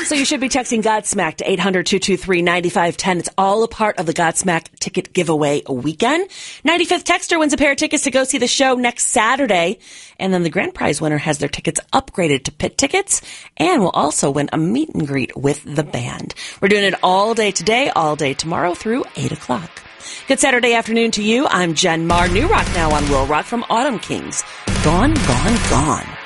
So you should be texting Godsmack to 800-223-9510. It's all a part of the Godsmack ticket giveaway weekend. 95th texter wins a pair of tickets to go see the show next Saturday. And then the grand prize winner has their tickets upgraded to pit tickets and will also win a meet and greet with the band. We're doing it all day today, all day tomorrow through 8 o'clock. Good Saturday afternoon to you. I'm Jen Marr. New Rock now on Will Rock from Autumn Kings. Gone, Gone, Gone.